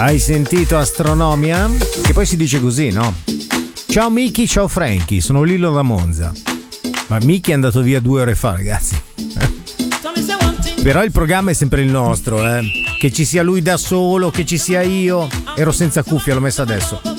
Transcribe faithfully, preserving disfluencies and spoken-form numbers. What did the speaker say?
Hai sentito Astronomia? Che poi si dice così, no? Ciao Miki, ciao Frankie, sono Lillo da Monza. Ma Miki è andato via due ore fa, ragazzi. Però il programma è sempre il nostro, eh. Che ci sia lui da solo, che ci sia io. Ero senza cuffia, l'ho messa adesso.